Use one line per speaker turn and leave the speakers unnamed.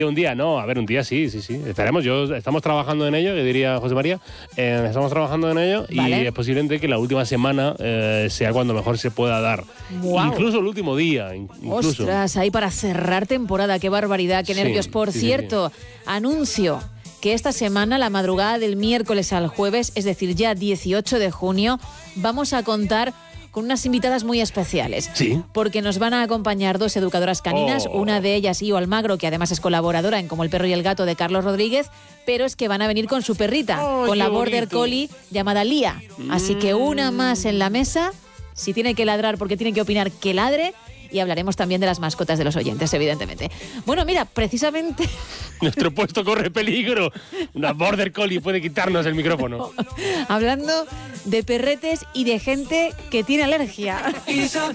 Un día no, a ver, un día sí. Esperemos, estamos trabajando en ello, que diría José María. Estamos trabajando en ello y es posible que la última semana sea cuando mejor se pueda dar.
Wow.
Incluso el último día. Incluso.
Ostras, ahí para cerrar temporada, qué barbaridad, qué nervios. Por cierto, anuncio que esta semana, la madrugada del miércoles al jueves, es decir, ya 18 de junio, vamos a contar con unas invitadas muy especiales.
Sí.
Porque nos van a acompañar 2 educadoras caninas, una de ellas, Io Almagro, que además es colaboradora en Como el perro y el gato de Carlos Rodríguez, pero es que van a venir con su perrita, con la Border Collie llamada Lía. Así que una más en la mesa, si tiene que ladrar porque tiene que opinar, que ladre. Y hablaremos también de las mascotas de los oyentes, evidentemente. Bueno, mira, precisamente...
Nuestro puesto corre peligro. Una Border Collie puede quitarnos el micrófono.
Hablando de perretes y de gente que tiene alergia.